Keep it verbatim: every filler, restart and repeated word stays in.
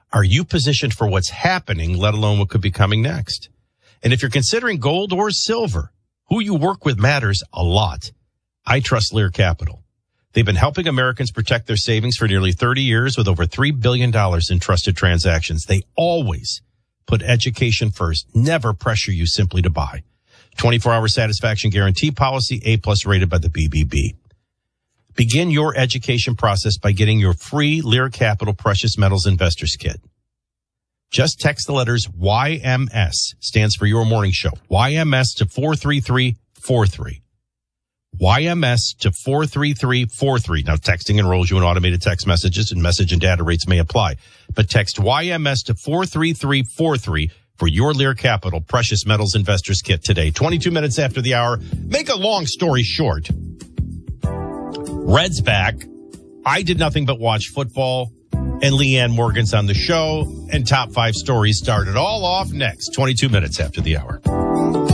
Are you positioned for what's happening, let alone what could be coming next? And if you're considering gold or silver, who you work with matters a lot. I trust Lear Capital. They've been helping Americans protect their savings for nearly thirty years with over three billion dollars in trusted transactions. They always put education first, never pressure you simply to buy. twenty-four hour satisfaction guarantee policy, A-plus rated by the B B B. Begin your education process by getting your free Lear Capital Precious Metals Investors Kit. Just text the letters Y M S, stands for Your Morning Show, Y M S to four three three four three. Y M S to four three three four three. Now, texting enrolls you in automated text messages, and message and data rates may apply. But text Y M S to four three three four three for your Lear Capital Precious Metals Investors Kit today. twenty-two minutes after the hour. Make a long story short. Red's back. I did nothing but watch football, and Leanne Morgan's on the show, and top five stories started all off next. twenty-two minutes after the hour.